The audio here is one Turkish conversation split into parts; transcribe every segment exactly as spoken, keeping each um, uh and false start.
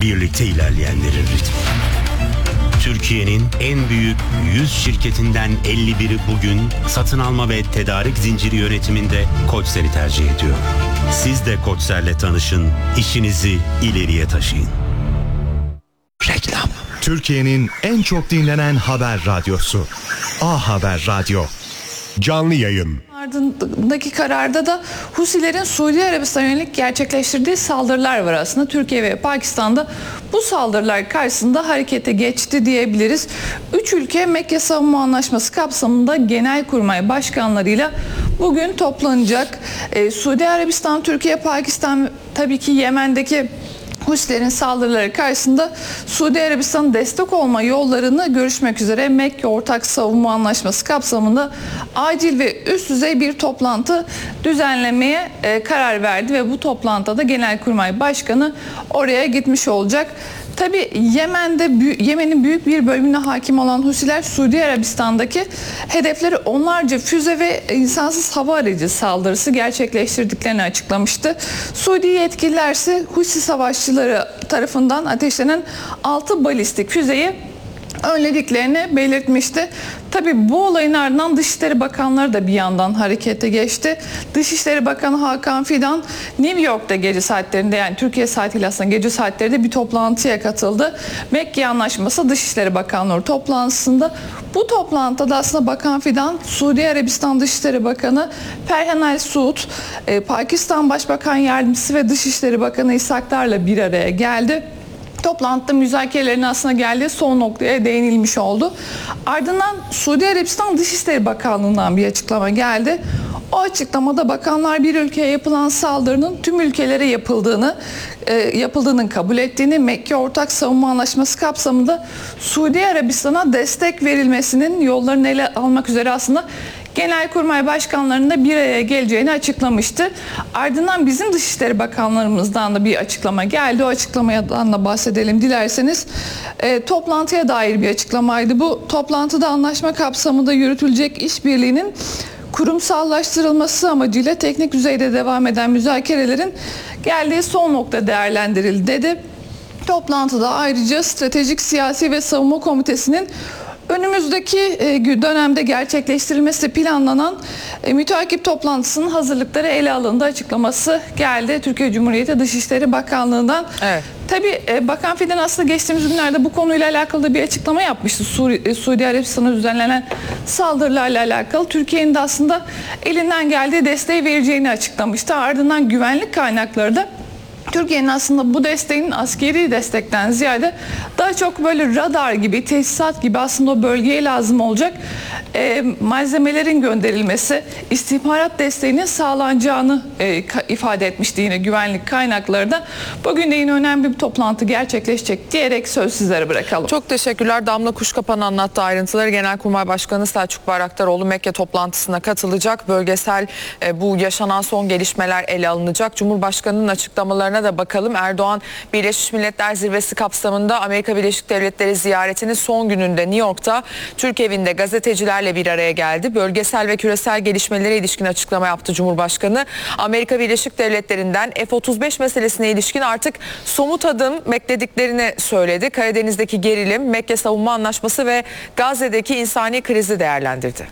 birlikte ilerleyenlerin ritmi. Türkiye'nin en büyük yüz şirketinden elli biri bugün satın alma ve tedarik zinciri yönetiminde Koçser'i tercih ediyor. Siz de Koçser'le tanışın, işinizi ileriye taşıyın. Reklam. Türkiye'nin en çok dinlenen haber radyosu. A Haber Radyo. Canlı yayın. Ardındaki kararda da Husilerin Suudi Arabistan'a yönelik gerçekleştirdiği saldırılar var aslında. Türkiye ve Pakistan'da bu saldırılar karşısında harekete geçti diyebiliriz. Üç ülke Mekke Savunma Anlaşması kapsamında Genelkurmay başkanlarıyla bugün toplanacak. Ee, Suudi Arabistan, Türkiye, Pakistan, tabii ki Yemen'deki Husilerin saldırıları karşısında Suudi Arabistan'a destek olma yollarını görüşmek üzere Mekke Ortak Savunma Anlaşması kapsamında acil ve üst düzey bir toplantı düzenlemeye e, karar verdi ve bu toplantıda Genelkurmay Başkanı oraya gitmiş olacak. Tabii Yemen'de Yemen'in büyük bir bölümüne hakim olan Husiler Suudi Arabistan'daki hedefleri onlarca füze ve insansız hava aracı saldırısı gerçekleştirdiklerini açıklamıştı. Suudi yetkililer ise Husi savaşçıları tarafından ateşlenen altı balistik füzeyi önlediklerini belirtmişti. Tabii bu olayın ardından Dışişleri Bakanları da bir yandan harekete geçti. Dışişleri Bakanı Hakan Fidan New York'ta gece saatlerinde, yani Türkiye saatiyle aslında gece saatlerinde bir toplantıya katıldı. Mekke Anlaşması Dışişleri Bakanları toplantısında. Bu toplantıda aslında Bakan Fidan, Suudi Arabistan Dışişleri Bakanı Perhan El Suud, Pakistan Başbakan Yardımcısı ve Dışişleri Bakanı İshaklar'la bir araya geldi. Toplantıda müzakerelerin aslında geldiği son noktaya değinilmiş oldu. Ardından Suudi Arabistan Dışişleri Bakanlığı'ndan bir açıklama geldi. O açıklamada bakanlar bir ülkeye yapılan saldırının tüm ülkelere yapıldığını, e, yapıldığının kabul ettiğini, Mekke Ortak Savunma Anlaşması kapsamında Suudi Arabistan'a destek verilmesinin yollarını ele almak üzere aslında Genelkurmay başkanlarının da bir araya geleceğini açıklamıştı. Ardından bizim Dışişleri Bakanlarımızdan da bir açıklama geldi. O açıklamadan da bahsedelim dilerseniz. E, toplantıya dair bir açıklamaydı. Bu toplantıda anlaşma kapsamında yürütülecek işbirliğinin kurumsallaştırılması amacıyla teknik düzeyde devam eden müzakerelerin geldiği son nokta değerlendirildi dedi. Toplantıda ayrıca Stratejik Siyasi ve Savunma Komitesi'nin önümüzdeki dönemde gerçekleştirilmesi planlanan müteakip toplantısının hazırlıkları ele alındı açıklaması geldi Türkiye Cumhuriyeti Dışişleri Bakanlığı'ndan. Evet. Tabii Bakan Fidan aslında geçtiğimiz günlerde bu konuyla alakalı da bir açıklama yapmıştı. Su- Suudi Arabistan'a düzenlenen saldırılarla alakalı Türkiye'nin de aslında elinden geldiği desteği vereceğini açıklamıştı. Ardından güvenlik kaynakları da Türkiye'nin aslında bu desteğin askeri destekten ziyade daha çok böyle radar gibi, tesisat gibi aslında o bölgeye lazım olacak e, malzemelerin gönderilmesi, istihbarat desteğinin sağlanacağını e, ifade etmişti yine güvenlik kaynakları da. Bugün de yine önemli bir toplantı gerçekleşecek diyerek söz sizlere bırakalım. Çok teşekkürler. Damla Kuşkapan anlattı ayrıntıları. Genelkurmay Başkanı Selçuk Bayraktaroğlu Mekke toplantısına katılacak. Bölgesel e, bu yaşanan son gelişmeler ele alınacak. Cumhurbaşkanı'nın açıklamalarına da bakalım. Erdoğan Birleşmiş Milletler Zirvesi kapsamında Amerika Birleşik Devletleri ziyaretinin son gününde New York'ta Türk evinde gazetecilerle bir araya geldi. Bölgesel ve küresel gelişmelere ilişkin açıklama yaptı Cumhurbaşkanı. Amerika Birleşik Devletleri'nden F otuz beş meselesine ilişkin artık somut adım beklediklerini söyledi. Karadeniz'deki gerilim, Mekke Savunma Anlaşması ve Gazze'deki insani krizi değerlendirdi.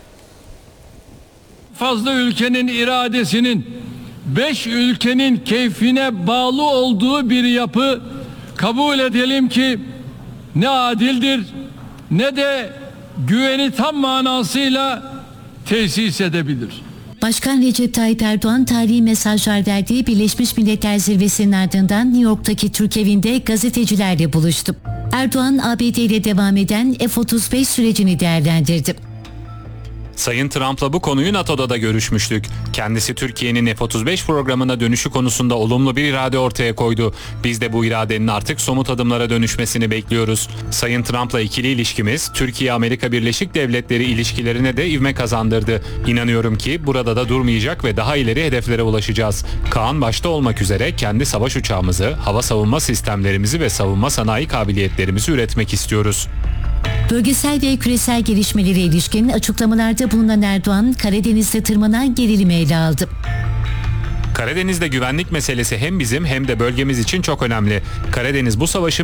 Fazla ülkenin iradesinin beş ülkenin keyfine bağlı olduğu bir yapı kabul edelim ki ne adildir ne de güveni tam manasıyla tesis edebilir. Başkan Recep Tayyip Erdoğan tarihi mesajlar verdiği Birleşmiş Milletler Zirvesi'nin ardından New York'taki Türk evinde gazetecilerle buluştu. Erdoğan A B D ile devam eden F otuz beş sürecini değerlendirdi. Sayın Trump'la bu konuyu NATO'da da görüşmüştük. Kendisi Türkiye'nin F otuz beş programına dönüşü konusunda olumlu bir irade ortaya koydu. Biz de bu iradenin artık somut adımlara dönüşmesini bekliyoruz. Sayın Trump'la ikili ilişkimiz Türkiye-Amerika Birleşik Devletleri ilişkilerine de ivme kazandırdı. İnanıyorum ki burada da durmayacak ve daha ileri hedeflere ulaşacağız. Kaan başta olmak üzere kendi savaş uçağımızı, hava savunma sistemlerimizi ve savunma sanayi kabiliyetlerimizi üretmek istiyoruz. Bölgesel ve küresel gelişmelere ilişkin açıklamalarda bulunan Erdoğan, Karadeniz'de tırmanan gerilimi ele aldı. Karadeniz'de güvenlik meselesi hem bizim hem de bölgemiz için çok önemli. Karadeniz bu savaşın